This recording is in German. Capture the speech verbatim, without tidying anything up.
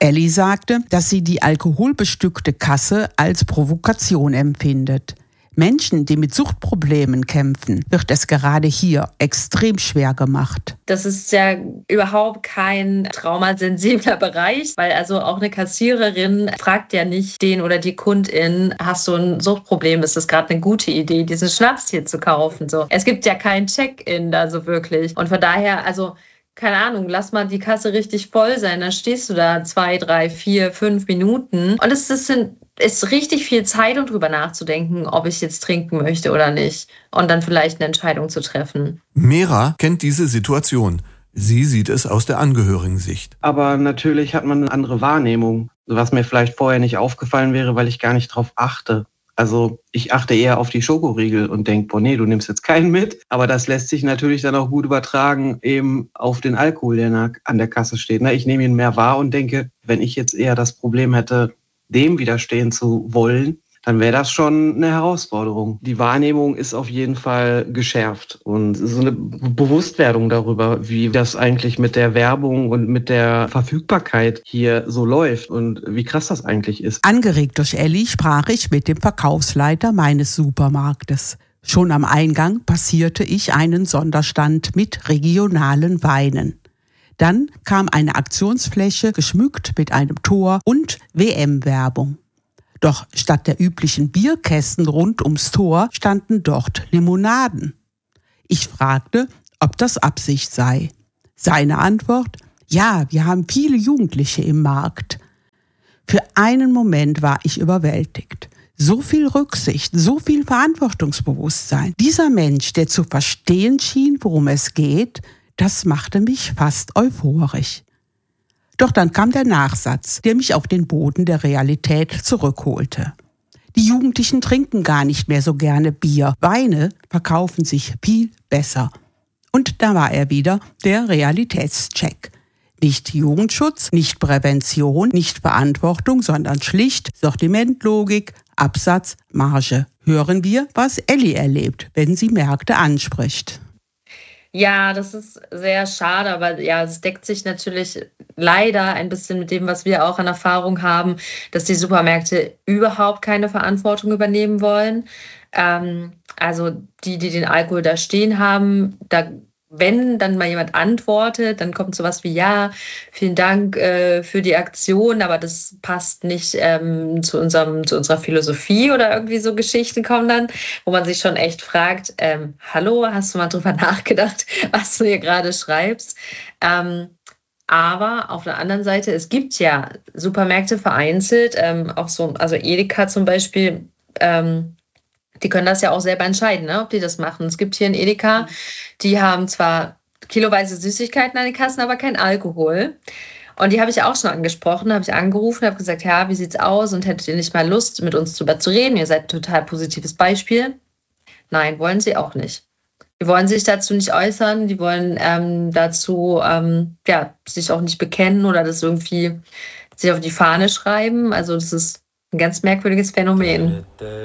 Elli sagte, dass sie die alkoholbestückte Kasse als Provokation empfindet. Menschen, die mit Suchtproblemen kämpfen, wird es gerade hier extrem schwer gemacht. Das ist ja überhaupt kein traumasensibler Bereich, weil also auch eine Kassiererin fragt ja nicht den oder die Kundin, hast du ein Suchtproblem, ist das gerade eine gute Idee, diesen Schnaps hier zu kaufen? So. Es gibt ja kein Check-in da so wirklich. Und von daher, also keine Ahnung, lass mal die Kasse richtig voll sein, dann stehst du da zwei, drei, vier, fünf Minuten und es ist, ist richtig viel Zeit, um drüber nachzudenken, ob ich jetzt trinken möchte oder nicht und dann vielleicht eine Entscheidung zu treffen. Mera kennt diese Situation. Sie sieht es aus der Angehörigen-Sicht. Aber natürlich hat man eine andere Wahrnehmung, was mir vielleicht vorher nicht aufgefallen wäre, weil ich gar nicht drauf achte. Also ich achte eher auf die Schokoriegel und denke, boah nee, du nimmst jetzt keinen mit. Aber das lässt sich natürlich dann auch gut übertragen eben auf den Alkohol, der an der Kasse steht. Ich nehme ihn mehr wahr und denke, wenn ich jetzt eher das Problem hätte, dem widerstehen zu wollen, dann wäre das schon eine Herausforderung. Die Wahrnehmung ist auf jeden Fall geschärft und so eine Bewusstwerdung darüber, wie das eigentlich mit der Werbung und mit der Verfügbarkeit hier so läuft und wie krass das eigentlich ist. Angeregt durch Elli sprach ich mit dem Verkaufsleiter meines Supermarktes. Schon am Eingang passierte ich einen Sonderstand mit regionalen Weinen. Dann kam eine Aktionsfläche, geschmückt mit einem Tor und W M-Werbung. Doch statt der üblichen Bierkästen rund ums Tor standen dort Limonaden. Ich fragte, ob das Absicht sei. Seine Antwort: Ja, wir haben viele Jugendliche im Markt. Für einen Moment war ich überwältigt. So viel Rücksicht, so viel Verantwortungsbewusstsein. Dieser Mensch, der zu verstehen schien, worum es geht, das machte mich fast euphorisch. Doch dann kam der Nachsatz, der mich auf den Boden der Realität zurückholte. Die Jugendlichen trinken gar nicht mehr so gerne Bier. Weine verkaufen sich viel besser. Und da war er wieder, der Realitätscheck. Nicht Jugendschutz, nicht Prävention, nicht Verantwortung, sondern schlicht Sortimentlogik, Absatz, Marge. Hören wir, was Elli erlebt, wenn sie Märkte anspricht. Ja, das ist sehr schade, aber ja, es deckt sich natürlich leider ein bisschen mit dem, was wir auch an Erfahrung haben, dass die Supermärkte überhaupt keine Verantwortung übernehmen wollen. Ähm, also die, die den Alkohol da stehen haben, da wenn dann mal jemand antwortet, dann kommt sowas wie, ja, vielen Dank äh, für die Aktion, aber das passt nicht ähm, zu unserem, zu unserer Philosophie oder irgendwie so Geschichten kommen dann, wo man sich schon echt fragt, ähm, hallo, hast du mal drüber nachgedacht, was du hier gerade schreibst? Ähm, aber auf der anderen Seite, es gibt ja Supermärkte vereinzelt, ähm, auch so, also Edeka zum Beispiel, ähm, die können das ja auch selber entscheiden, ne, ob die das machen. Es gibt hier in Edeka, die haben zwar kiloweise Süßigkeiten an den Kassen, aber kein Alkohol. Und die habe ich auch schon angesprochen, habe ich angerufen, habe gesagt, ja, wie sieht's aus und hättet ihr nicht mal Lust, mit uns drüber zu reden? Ihr seid ein total positives Beispiel. Nein, wollen sie auch nicht. Die wollen sich dazu nicht äußern, die wollen ähm, dazu ähm, ja, sich auch nicht bekennen oder das irgendwie sich auf die Fahne schreiben. Also das ist ein ganz merkwürdiges Phänomen.